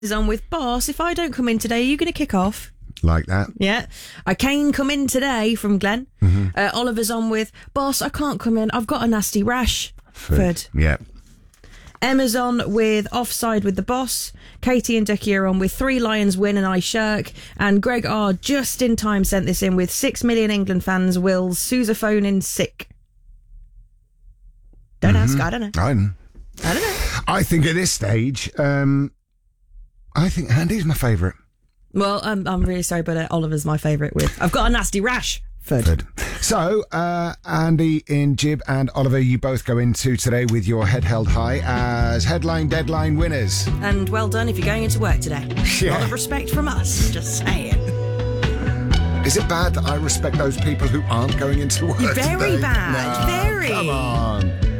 Is on with boss. If I don't come in today, are you going to kick off? Like that. Yeah. I can't come in today from Glenn. Oliver's on with boss. I can't come in. I've got a nasty rash. Ferd. Yeah. Emma's on with offside with the boss. Katie and Ducky are on with 3 Lions win and I shirk. And Greg R just in time sent this in with 6 million England fans will sousaphone in sick. Don't ask. I don't know. I don't know. I think at this stage, I think Andy's my favourite. Well, I'm really sorry, but Oliver's my favourite with I've got a nasty rash. Ferd. So, Andy in Jib and Oliver, you both go into today with your head held high as headline deadline winners. And well done if you're going into work today. Yeah. A lot of respect from us, just saying. Is it bad that I respect those people who aren't going into work Very today? bad. No, Very. Come on.